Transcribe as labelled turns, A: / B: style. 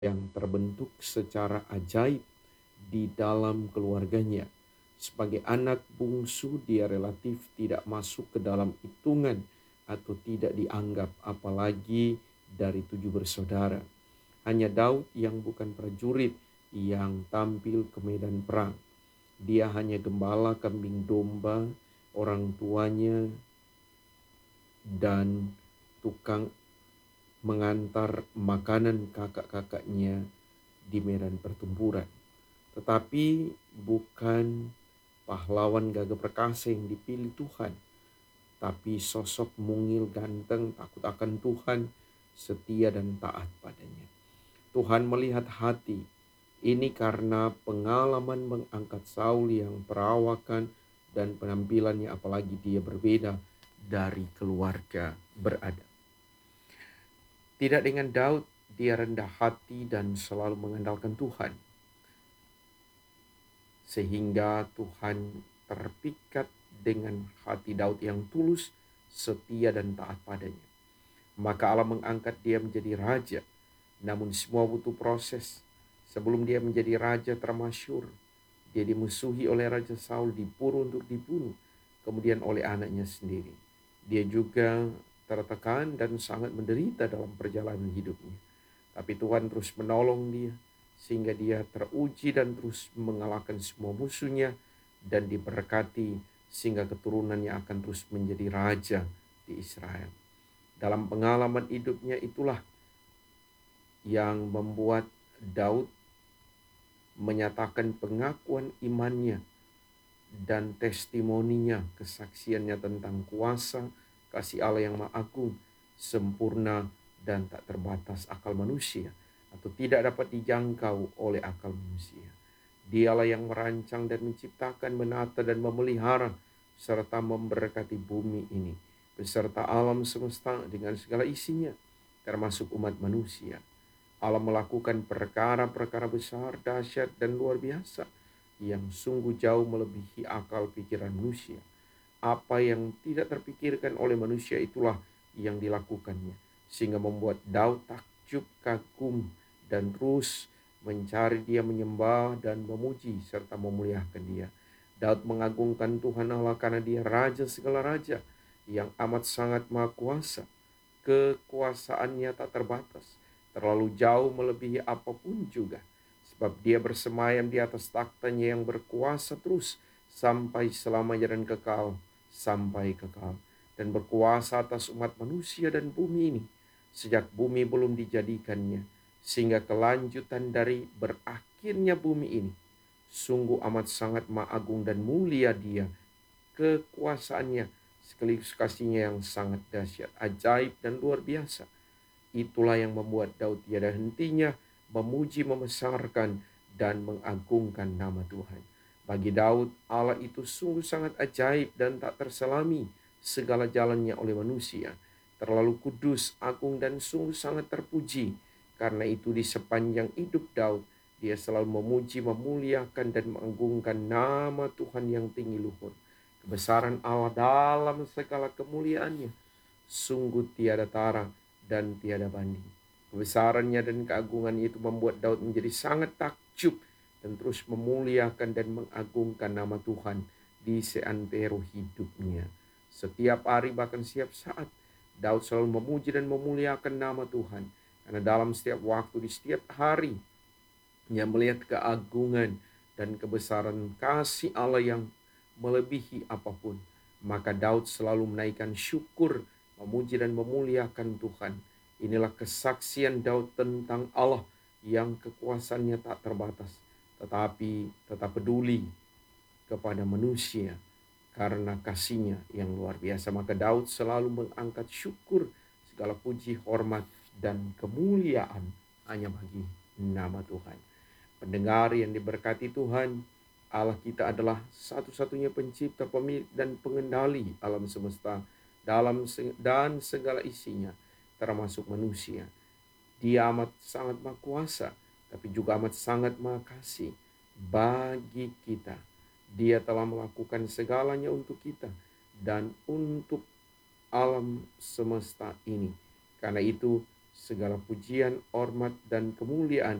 A: yang terbentuk secara ajaib di dalam keluarganya. Sebagai anak bungsu, dia relatif tidak masuk ke dalam hitungan atau tidak dianggap, apalagi dari 7 bersaudara. Hanya Daud yang bukan prajurit yang tampil ke medan perang. Dia hanya gembala kambing domba orang tuanya dan tukang mengantar makanan kakak-kakaknya di medan pertempuran. Tetapi bukan pahlawan gagah perkasa yang dipilih Tuhan, tapi sosok mungil ganteng, takut akan Tuhan, setia dan taat padanya. Tuhan melihat hati. Ini karena pengalaman mengangkat Saul yang perawakan dan penampilannya, apalagi dia berbeda dari keluarga beradab. Tidak dengan Daud, dia rendah hati dan selalu mengandalkan Tuhan. Sehingga Tuhan terpikat dengan hati Daud yang tulus, setia dan taat padanya. Maka Allah mengangkat dia menjadi raja. Namun semua butuh proses. Sebelum dia menjadi raja termasyur, dia dimusuhi oleh Raja Saul, diburu untuk dibunuh. Kemudian oleh anaknya sendiri. Dia juga tertekan dan sangat menderita dalam perjalanan hidupnya. Tapi Tuhan terus menolong dia, sehingga dia teruji dan terus mengalahkan semua musuhnya, dan diberkati sehingga keturunannya akan terus menjadi raja di Israel. Dalam pengalaman hidupnya itulah yang membuat Daud menyatakan pengakuan imannya dan testimoninya, kesaksiannya tentang kuasa kasih Allah yang maha agung, sempurna dan tak terbatas akal manusia, atau tidak dapat dijangkau oleh akal manusia. Dialah yang merancang dan menciptakan, menata dan memelihara, serta memberkati bumi ini, beserta alam semesta dengan segala isinya, termasuk umat manusia. Allah melakukan perkara-perkara besar, dahsyat, dan luar biasa yang sungguh jauh melebihi akal pikiran manusia. Apa yang tidak terpikirkan oleh manusia itulah yang dilakukannya, sehingga membuat Daud takjub, kagum, dan terus mencari dia, menyembah dan memuji serta memuliakan dia. Daud mengagungkan Tuhan Allah karena dia raja segala raja yang amat sangat maha kuasa. Kekuasaannya tak terbatas, terlalu jauh melebihi apapun juga. Sebab dia bersemayam di atas taktanya yang berkuasa terus sampai selamanya dan kekal, sampai kekal. Dan berkuasa atas umat manusia dan bumi ini, sejak bumi belum dijadikannya, sehingga kelanjutan dari berakhirnya bumi ini. Sungguh amat sangat maha agung dan mulia dia, kekuasaannya sekaligus kasihnya yang sangat dahsyat, ajaib dan luar biasa. Itulah yang membuat Daud tiada hentinya memuji, membesarkan, dan mengagungkan nama Tuhan. Bagi Daud, Allah itu sungguh sangat ajaib dan tak terselami segala jalannya oleh manusia. Terlalu kudus, agung, dan sungguh sangat terpuji. Karena itu di sepanjang hidup Daud, dia selalu memuji, memuliakan, dan mengagungkan nama Tuhan yang tinggi luhur. Kebesaran Allah dalam segala kemuliaannya sungguh tiada tara dan tiada banding. Kebesarannya dan keagungannya itu membuat Daud menjadi sangat takjub dan terus memuliakan dan mengagungkan nama Tuhan di seantero hidupnya. Setiap hari bahkan setiap saat Daud selalu memuji dan memuliakan nama Tuhan. Karena dalam setiap waktu, di setiap hari, ia melihat keagungan dan kebesaran kasih Allah yang melebihi apapun. Maka Daud selalu menaikkan syukur, memuji dan memuliakan Tuhan. Inilah kesaksian Daud tentang Allah yang kekuasaannya tak terbatas, tetapi tetap peduli kepada manusia karena kasihnya yang luar biasa. Maka Daud selalu mengangkat syukur, segala puji, hormat, dan kemuliaan hanya bagi nama Tuhan. Pendengar yang diberkati Tuhan, Allah kita adalah satu-satunya pencipta, pemilik, dan pengendali alam semesta dan segala isinya, termasuk manusia. Dia amat sangat maha kuasa, tapi juga amat sangat maha kasih bagi kita. Dia telah melakukan segalanya untuk kita dan untuk alam semesta ini. Karena itu, segala pujian, hormat, dan kemuliaan